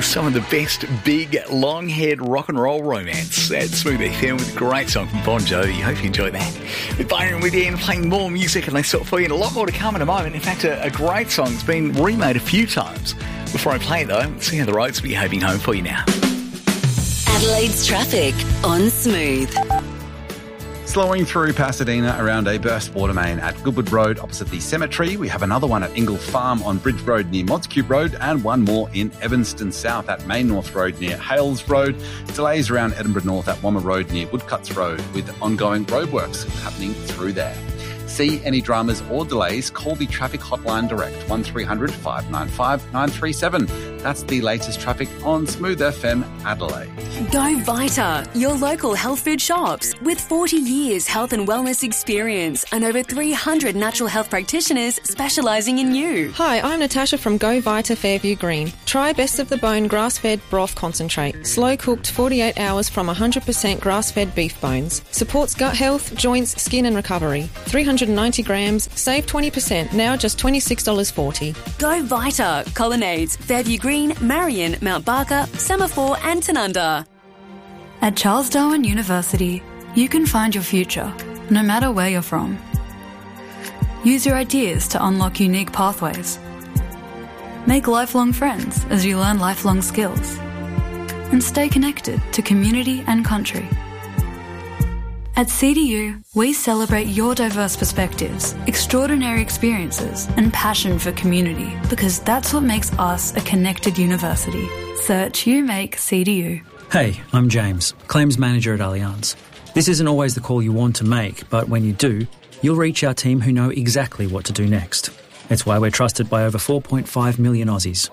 some of the best big, long-haired rock and roll romance at Smooth FM with a great song from Bon Jovi. Hope you enjoyed that. With Byron with you and playing more music and they sort for you, and a lot more to come in a moment. In fact, a great song's been remade a few times. Before I play it though, let's see how the roads will be behaving home for you now. Adelaide's traffic on Smooth. Slowing through Pasadena around a burst water main at Goodwood Road opposite the cemetery. We have another one at Ingle Farm on Bridge Road near Montague Road, and one more in Evanston South at Main North Road near Hales Road. Delays around Edinburgh North at Wommer Road near Woodcuts Road with ongoing roadworks happening through there. See any dramas or delays, call the traffic hotline direct 1300 595 937. That's the latest traffic on Smooth FM Adelaide. Go Vita, your local health food shops. With 40 years health and wellness experience and over 300 natural health practitioners specialising in you. Hi, I'm Natasha from Go Vita Fairview Green. Try Best of the Bone grass-fed broth concentrate. Slow cooked 48 hours from 100% grass-fed beef bones. Supports gut health, joints, skin and recovery. 390 grams, save 20%, now just $26.40. Go Vita, Colonnades, Fairview Green, Marion, Mount Barker, Semaphore and Tanunda. At Charles Darwin University, you can find your future, no matter where you're from. Use your ideas to unlock unique pathways. Make lifelong friends as you learn lifelong skills. And stay connected to community and country. At CDU, we celebrate your diverse perspectives, extraordinary experiences, and passion for community, because that's what makes us a connected university. Search You Make CDU. Hey, I'm James, Claims Manager at Allianz. This isn't always the call you want to make, but when you do, you'll reach our team who know exactly what to do next. It's why we're trusted by over 4.5 million Aussies.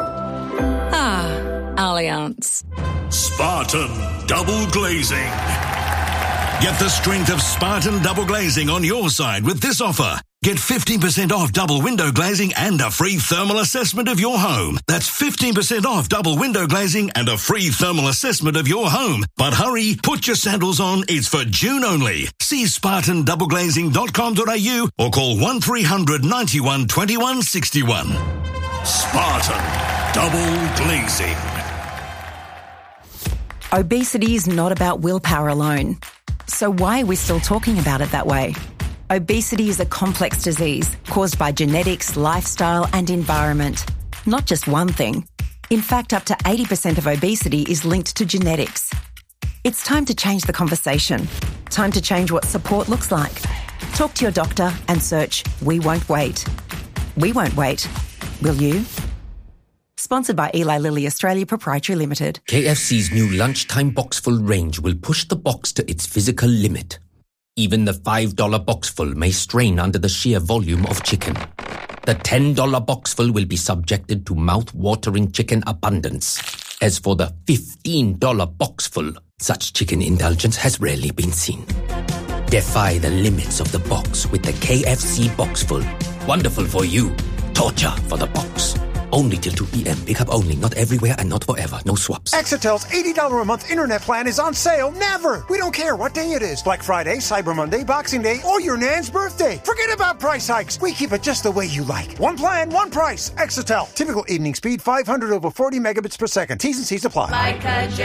Allianz. Spartan Double Glazing. Get the strength of Spartan Double Glazing on your side with this offer. Get 15% off double window glazing and a free thermal assessment of your home. That's 15% off double window glazing and a free thermal assessment of your home. But hurry, put your sandals on. It's for June only. See spartandoubleglazing.com.au or call 1300 91 21 61. Spartan Double Glazing. Obesity is not about willpower alone. So why are we still talking about it that way? Obesity is a complex disease caused by genetics, lifestyle and environment. Not just one thing. In fact, up to 80% of obesity is linked to genetics. It's time to change the conversation. Time to change what support looks like. Talk to your doctor and search We Won't Wait. We won't wait. Will you? Sponsored by Eli Lilly Australia Proprietary Limited. KFC's new lunchtime boxful range will push the box to its physical limit. Even the $5 boxful may strain under the sheer volume of chicken. The $10 boxful will be subjected to mouth-watering chicken abundance. As for the $15 boxful, such chicken indulgence has rarely been seen. Defy the limits of the box with the KFC boxful. Wonderful for you. Torture for the box. Only till 2 p.m. Pick up only. Not everywhere and not forever. No swaps. Exitel's $80 a month internet plan is on sale. Never. We don't care what day it is. Black Friday, Cyber Monday, Boxing Day, or your nan's birthday. Forget about price hikes. We keep it just the way you like. One plan, one price. Exitel. Typical evening speed, 500 over 40 megabits per second. T's and C's apply. Like a